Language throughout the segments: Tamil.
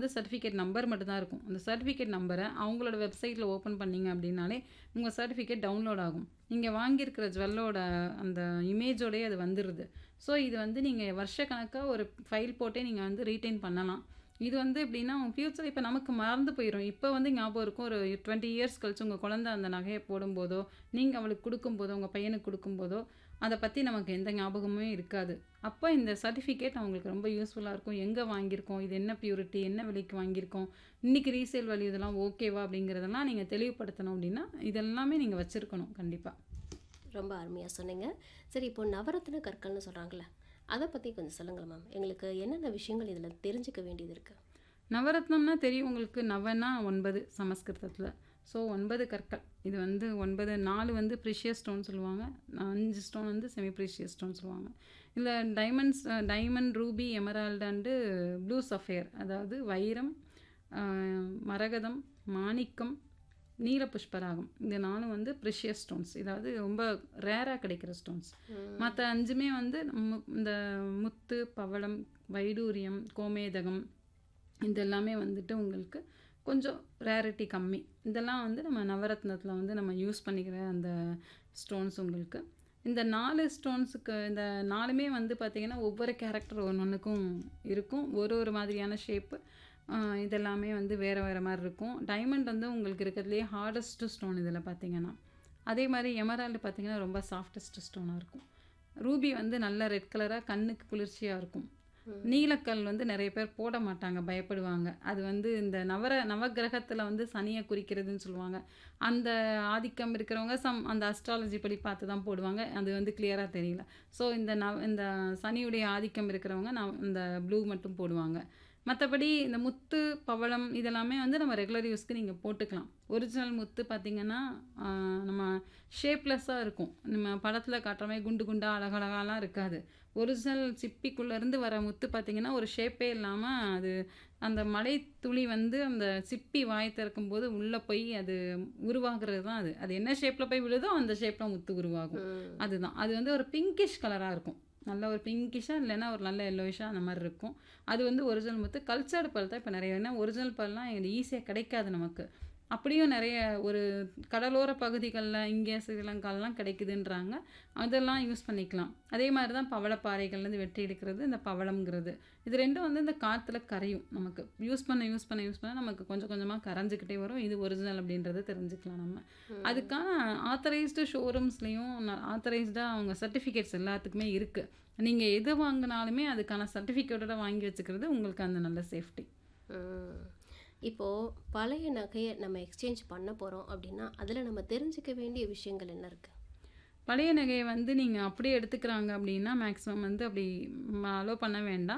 வந்து சர்டிஃபிகேட் நம்பர் மட்டும் தான் இருக்கும். அந்த சர்டிஃபிகேட் நம்பரை அவங்களோட வெப்சைட்டில் ஓப்பன் பண்ணீங்க அப்படின்னாலே உங்கள் சர்டிஃபிகேட் டவுன்லோட் ஆகும். நீங்கள் வாங்கியிருக்கிற ஜுவல்லோட அந்த இமேஜோடயே அது வந்துடுது. ஸோ இது வந்து நீங்கள் வருஷக்கணக்காக ஒரு ஃபைல் போட்டே நீங்கள் வந்து ரீட்டைன் பண்ணலாம். இது வந்து எப்படின்னா ஃப்யூச்சர் இப்போ நமக்கு மறந்து போயிடும். இப்போ வந்து ஞாபகம் இருக்கும். ஒரு 20 இயர்ஸ் கழிச்சு உங்கள் குழந்தை அந்த நகையை போடும்போதோ, நீங்கள் அவளுக்கு கொடுக்கும்போதோ, உங்கள் பையனுக்கு கொடுக்கும்போதோ, அதை பற்றி நமக்கு எந்த ஞாபகமுமே இருக்காது. அப்போ இந்த சர்டிஃபிகேட் அவங்களுக்கு ரொம்ப யூஸ்ஃபுல்லாக இருக்கும். எங்கே வாங்கியிருக்கோம், இது என்ன பியூரிட்டி, என்ன விலைக்கு வாங்கியிருக்கோம், இன்றைக்கி ரீசேல் வேல்யூ இதெல்லாம் ஓகேவா அப்படிங்கிறதெல்லாம் நீங்கள் தெளிவுபடுத்தணும் அப்படின்னா இதெல்லாமே நீங்கள் வச்சுருக்கணும் கண்டிப்பாக. ரொம்ப அருமையாக சொன்னீங்க. சரி, இப்போ நவரத்ன கற்கள்னு சொல்கிறாங்களே, அதை பற்றி கொஞ்சம் சொல்லுங்கள் மேம். எங்களுக்கு என்னென்ன விஷயங்கள் இதில் தெரிஞ்சுக்க வேண்டியது இருக்குது? நவரத்னம்னா தெரியும் உங்களுக்கு. நவனா 9 சமஸ்கிருதத்தில். ஸோ 9 கற்கள். இது வந்து 9 4 வந்து ப்ரிஷியஸ் ஸ்டோன் சொல்லுவாங்க. 5 ஸ்டோன் வந்து செமி ப்ரிஷியஸ் ஸ்டோன் சொல்லுவாங்க. இதில் diamond, Ruby, Emerald and blue sapphire, அதாவது வைரம், மரகதம், மாணிக்கம், நீல புஷ்பராகம், இந்த 4 வந்து ப்ரிஷியஸ் ஸ்டோன்ஸ். இதாவது ரொம்ப ரேராக கிடைக்கிற ஸ்டோன்ஸ். மற்ற 5மே வந்து இந்த முத்து, பவளம், வைடூரியம், கோமேதகம், இதெல்லாமே வந்துட்டு உங்களுக்கு கொஞ்சம் ரேரிட்டி கம்மி. இதெல்லாம் வந்து நம்ம நவரத்னத்தில் வந்து நம்ம யூஸ் பண்ணிக்கிற அந்த ஸ்டோன்ஸ் உங்களுக்கு. இந்த 4 ஸ்டோன்ஸுக்கு இந்த 4மே வந்து பார்த்திங்கன்னா ஒவ்வொரு கேரக்டர் ஒன்றுக்கும் இருக்கும். ஒரு மாதிரியான ஷேப்பு இதெல்லாமே வந்து வேறு மாதிரி இருக்கும். டைமண்ட் வந்து உங்களுக்கு இருக்கிறதுலேயே ஹார்டஸ்ட்டு ஸ்டோன் இதில் பார்த்திங்கன்னா. அதே மாதிரி எமரால்டு பார்த்திங்கன்னா ரொம்ப சாஃப்டஸ்ட்டு ஸ்டோனாக இருக்கும். ரூபி வந்து நல்ல ரெட் கலராக கண்ணுக்கு குளிர்ச்சியாக இருக்கும். நீலக்கல் வந்து நிறைய பேர் போட மாட்டாங்க, பயப்படுவாங்க. அது வந்து இந்த நவகிரகத்தில் வந்து சனியை குறிக்கிறதுன்னு சொல்லுவாங்க. அந்த ஆதிக்கம் இருக்கிறவங்க அந்த அஸ்ட்ராலஜி படி பார்த்து தான் போடுவாங்க. அது வந்து கிளியராக தெரியல. ஸோ இந்த சனியுடைய ஆதிக்கம் இருக்கிறவங்க இந்த ப்ளூ மட்டும் போடுவாங்க. மற்றபடி இந்த முத்து, பவளம் இதெல்லாமே வந்து நம்ம ரெகுலர் யூஸ்க்கு நீங்கள் போட்டுக்கலாம். ஒரிஜினல் முத்து பார்த்திங்கன்னா நம்ம ஷேப்லெஸ்ஸாக இருக்கும். நம்ம படத்தில் காட்டுற மாதிரி குண்டு குண்டாக அழகழகாலாம் இருக்காது. ஒரிஜினல் சிப்பிக்குள்ளேருந்து வர முத்து பார்த்திங்கன்னா ஒரு ஷேப்பே இல்லாமல் அது அந்த மழை துளி வந்து அந்த சிப்பி வாய் திறக்கும்போது உள்ளே போய் அது உருவாகிறது தான் அது. அது என்ன ஷேப்பில் போய் விழுதோ அந்த ஷேப்பில் முத்து உருவாகும். அதுதான். அது வந்து ஒரு பிங்கிஷ் கலராக இருக்கும். நல்ல ஒரு பிங்கிஷாக இல்லைன்னா ஒரு நல்ல எல்லோயிஷாக அந்த மாதிரி இருக்கும். அது வந்து ஒரிஜினல் முத்து. கல்ச்சர்டு பல் தான் இப்போ நிறைய. ஏன்னா ஒரிஜினல் பல்லாம் ஈஸியாக கிடைக்காது நமக்கு. அப்படியும் நிறைய ஒரு கடலோர பகுதிகளில் இங்கே ஸ்ரீலங்காலெலாம் கிடைக்குதுன்றாங்க. அதெல்லாம் யூஸ் பண்ணிக்கலாம். அதே மாதிரி தான் பவளப்பாறைகள்லேருந்து வெட்டி எடுக்கிறது இந்த பவளம்ங்கிறது. இது ரெண்டும் வந்து இந்த காற்றுல கரையும். நமக்கு யூஸ் பண்ண நமக்கு கொஞ்சம் கொஞ்சமாக கரைஞ்சிக்கிட்டே வரும். இது ஒரிஜினல் அப்படின்றத தெரிஞ்சுக்கலாம் நம்ம. அதுக்கான ஆத்தரைஸ்டு ஷோரூம்ஸ்லேயும் ஆத்தரைஸ்டாக அவங்க சர்டிஃபிகேட்ஸ் எல்லாத்துக்குமே இருக்குது. நீங்கள் எது வாங்கினாலுமே அதுக்கான சர்டிஃபிகேட்டோட வாங்கி வச்சுக்கிறது உங்களுக்கு அந்த நல்ல சேஃப்டி. இப்போது பழைய நகையை நம்ம எக்ஸ்சேஞ்ச் பண்ண போகிறோம் அப்படின்னா அதில் நம்ம தெரிஞ்சுக்க வேண்டிய விஷயங்கள் என்ன இருக்குது? பழைய நகையை வந்து நீங்கள் அப்படியே எடுத்துக்கிறாங்க அப்படின்னா மேக்ஸிமம் வந்து அப்படி அலோவ் பண்ண வேண்டாம்.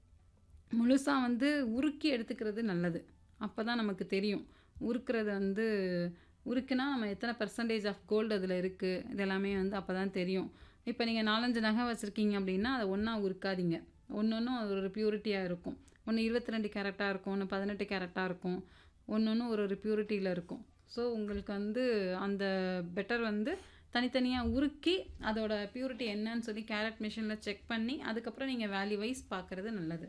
முழுசாக வந்து உருக்கி எடுத்துக்கிறது நல்லது. அப்போ தான் நமக்கு தெரியும். உருக்கிறது வந்து உருக்குனா நம்ம எத்தனை % ஆஃப் கோல்டு அதில் இருக்குது இதெல்லாமே வந்து அப்போ தான் தெரியும். இப்போ நீங்கள் 4-5 நகை வச்சுருக்கீங்க அப்படின்னா அதை ஒன்றா உருக்காதீங்க. ஒன்றும் ஒரு பியூரிட்டியாக இருக்கும். ஒன்று 22 கேரட்டாக இருக்கும், ஒன்று 18 கேரட்டாக இருக்கும், ஒன்று ஒரு பியூரிட்டியில் இருக்கும். ஸோ உங்களுக்கு வந்து அந்த பெட்டர் வந்து தனித்தனியாக உருக்கி அதோட பியூரிட்டி என்னன்னு சொல்லி கேரட் மிஷினில் செக் பண்ணி அதுக்கப்புறம் நீங்கள் வேல்யூ வைஸ் பார்க்குறது நல்லது.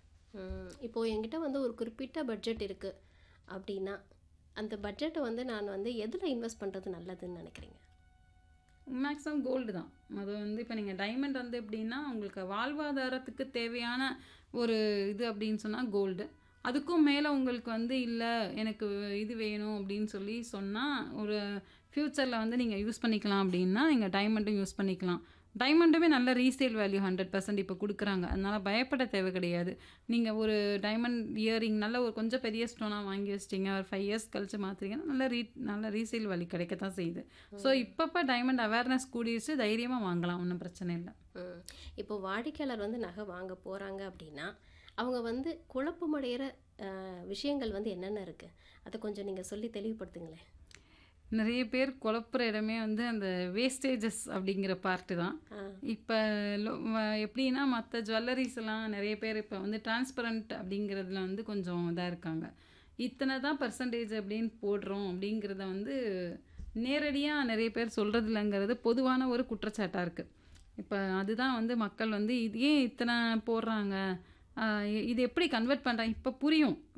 இப்போது என்கிட்ட வந்து ஒரு குறிப்பிட்ட பட்ஜெட் இருக்குது அப்படின்னா அந்த பட்ஜெட்டை வந்து நான் வந்து எதில் இன்வெஸ்ட் பண்ணுறது நல்லதுன்னு நினைக்கிறீங்க? மேக்ஸிமம் கோல்டு தான். அது வந்து இப்போ நீங்கள் டைமண்ட் வந்து எப்படின்னா உங்களுக்கு வாழ்வாதாரத்துக்கு தேவையான ஒரு இது அப்படின்னு சொன்னால் கோல்டு. அதுக்கும் மேலே உங்களுக்கு வந்து இல்லை எனக்கு இது வேணும் அப்படின்னு சொல்லி சொன்னால் ஒரு ஃப்யூச்சரில் வந்து நீங்கள் யூஸ் பண்ணிக்கலாம் அப்படின்னா நீங்கள் டைமண்டும் யூஸ் பண்ணிக்கலாம். டைமண்டுமே நல்ல ரீசேல் வேல்யூ 100% இப்போ கொடுக்குறாங்க. அதனால் பயப்பட தேவை கிடையாது. நீங்கள் ஒரு டைமண்ட் இயரிங் நல்ல ஒரு கொஞ்சம் பெரிய ஸ்டோனாக வாங்கி வச்சிட்டிங்க, ஒரு 5 இயர்ஸ் கழிச்சு மாற்றுறீங்கன்னா நல்ல ரீசேல் வேல்யூ கிடைக்கத்தான் செய்யுது. ஸோ இப்பப்போ டைமண்ட் அவேர்னஸ் கூடிடுச்சு, தைரியமாக வாங்கலாம், ஒன்றும் பிரச்சனை இல்லை. இப்போ வாடிக்கையாளர் வந்து நகை வாங்க போகிறாங்க அப்படின்னா அவங்க வந்து குழப்பமடைகிற விஷயங்கள் வந்து என்னென்ன இருக்குது அதை கொஞ்சம் நீங்கள் சொல்லி தெளிவுபடுத்துங்களேன். நிறைய பேர் குழப்புற இடமே வந்து அந்த வேஸ்டேஜஸ் அப்படிங்கிற பார்ட்டு தான். இப்போ எப்படின்னா மற்ற ஜுவல்லரிஸ் எல்லாம் நிறைய பேர் இப்போ வந்து டிரான்ஸ்பரண்ட் அப்படிங்கிறதுல வந்து கொஞ்சம் இதாக இருக்காங்க. இத்தனை தான் % அப்படின்னு போடுறோம் அப்படிங்கிறத வந்து நேரடியாக நிறைய பேர் சொல்கிறது இல்லைங்கிறது பொதுவான ஒரு குற்றச்சாட்டாக இருக்குது. இப்போ அதுதான் வந்து மக்கள் வந்து இது ஏன் இத்தனை போடுறாங்க, இது எப்படி கன்வெர்ட் பண்ணுறாங்க இப்போ புரியும்.